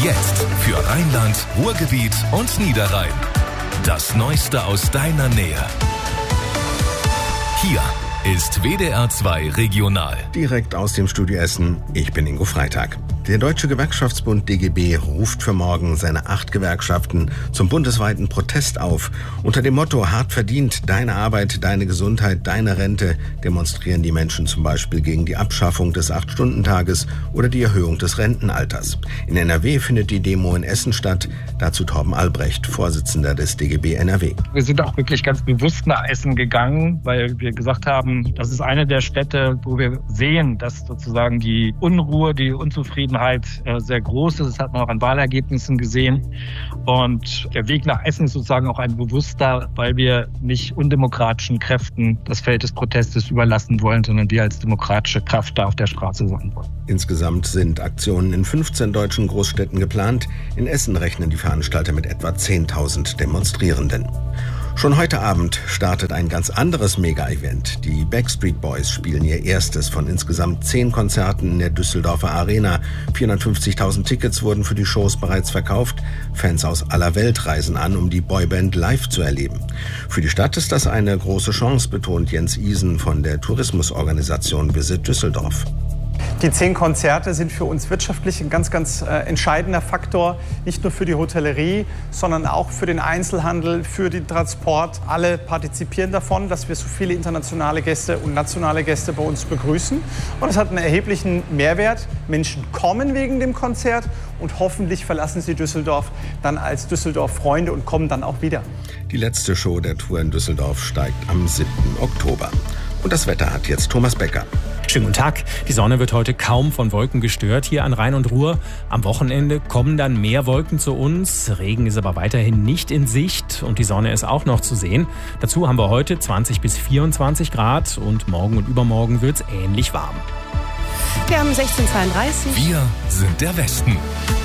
Jetzt für Rheinland, Ruhrgebiet und Niederrhein. Das Neueste aus deiner Nähe. Hier ist WDR 2 Regional. Direkt aus dem Studio Essen, ich bin Ingo Freitag. Der Deutsche Gewerkschaftsbund DGB ruft für morgen seine 8 Gewerkschaften zum bundesweiten Protest auf. Unter dem Motto „Hart verdient, deine Arbeit, deine Gesundheit, deine Rente" demonstrieren die Menschen zum Beispiel gegen die Abschaffung des 8-Stunden-Tages oder die Erhöhung des Rentenalters. In NRW findet die Demo in Essen statt. Dazu Torben Albrecht, Vorsitzender des DGB NRW. Wir sind auch wirklich ganz bewusst nach Essen gegangen, weil wir gesagt haben, das ist eine der Städte, wo wir sehen, dass sozusagen die Unruhe, die Unzufriedenheit sehr groß ist. Das hat man auch an Wahlergebnissen gesehen. Und der Weg nach Essen ist sozusagen auch ein bewusster, weil wir nicht undemokratischen Kräften das Feld des Protestes überlassen wollen, sondern wir als demokratische Kraft da auf der Straße sein wollen. Insgesamt sind Aktionen in 15 deutschen Großstädten geplant. In Essen rechnen die Veranstalter mit etwa 10.000 Demonstrierenden. Schon heute Abend startet ein ganz anderes Mega-Event. Die Backstreet Boys spielen ihr erstes von insgesamt 10 Konzerten in der Düsseldorfer Arena. 450.000 Tickets wurden für die Shows bereits verkauft. Fans aus aller Welt reisen an, um die Boyband live zu erleben. Für die Stadt ist das eine große Chance, betont Jens Isen von der Tourismusorganisation Visit Düsseldorf. Die 10 Konzerte sind für uns wirtschaftlich ein ganz entscheidender Faktor, nicht nur für die Hotellerie, sondern auch für den Einzelhandel, für den Transport. Alle partizipieren davon, dass wir so viele internationale Gäste und nationale Gäste bei uns begrüßen. Und es hat einen erheblichen Mehrwert. Menschen kommen wegen dem Konzert und hoffentlich verlassen sie Düsseldorf dann als Düsseldorf-Freunde und kommen dann auch wieder. Die letzte Show der Tour in Düsseldorf steigt am 7. Oktober. Und das Wetter hat jetzt Thomas Becker. Schönen guten Tag. Die Sonne wird heute kaum von Wolken gestört hier an Rhein und Ruhr. Am Wochenende kommen dann mehr Wolken zu uns. Regen ist aber weiterhin nicht in Sicht und die Sonne ist auch noch zu sehen. Dazu haben wir heute 20 bis 24 Grad und morgen und übermorgen wird es ähnlich warm. Wir haben 16:32. Wir sind der Westen.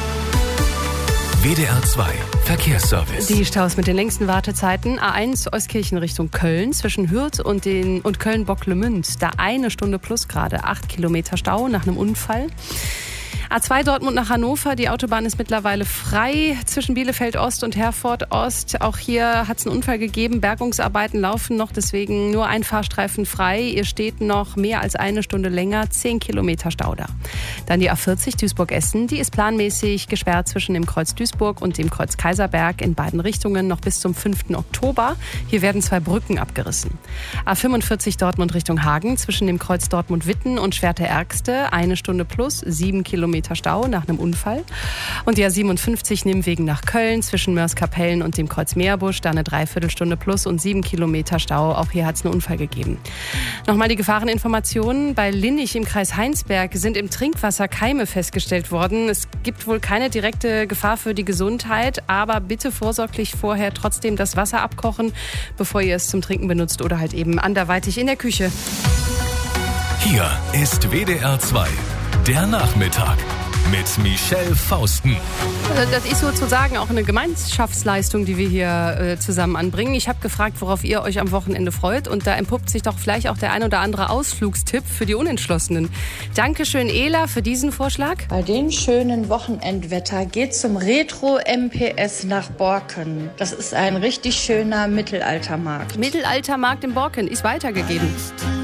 WDR 2 Verkehrsservice. Die Staus mit den längsten Wartezeiten. A1 Euskirchen Richtung Köln zwischen Hürth und Köln-Bocklemünd. Da 1 Stunde plus gerade 8 Kilometer Stau nach einem Unfall. A2 Dortmund nach Hannover, die Autobahn ist mittlerweile frei zwischen Bielefeld Ost und Herford Ost. Auch hier hat es einen Unfall gegeben, Bergungsarbeiten laufen noch, deswegen nur ein Fahrstreifen frei. Ihr steht noch mehr als 1 Stunde länger, 10 Kilometer Stau da. Dann die A40 Duisburg-Essen, die ist planmäßig gesperrt zwischen dem Kreuz Duisburg und dem Kreuz Kaiserberg in beiden Richtungen noch bis zum 5. Oktober. Hier werden 2 Brücken abgerissen. A45 Dortmund Richtung Hagen zwischen dem Kreuz Dortmund-Witten und Schwerte-Ergste, 1 Stunde plus, 7 Kilometer Stau nach einem Unfall. Und die A57 Nimwegen nach Köln zwischen Mörs-Kapellen und dem Kreuz Meerbusch, da eine Dreiviertelstunde plus und 7 Kilometer Stau. Auch hier hat es einen Unfall gegeben. Nochmal die Gefahreninformationen. Bei Linnich im Kreis Heinsberg sind im Trinkwasser Keime festgestellt worden. Es gibt wohl keine direkte Gefahr für die Gesundheit, aber bitte vorsorglich vorher trotzdem das Wasser abkochen, bevor ihr es zum Trinken benutzt oder halt eben anderweitig in der Küche. Hier ist WDR 2, der Nachmittag mit Michelle Fausten. Das ist sozusagen auch eine Gemeinschaftsleistung, die wir hier zusammen anbringen. Ich habe gefragt, worauf ihr euch am Wochenende freut. Und da entpuppt sich doch vielleicht auch der ein oder andere Ausflugstipp für die Unentschlossenen. Dankeschön, Ela, für diesen Vorschlag. Bei dem schönen Wochenendwetter geht zum Retro-MPS nach Borken. Das ist ein richtig schöner Mittelaltermarkt. Mittelaltermarkt in Borken ist weitergegeben.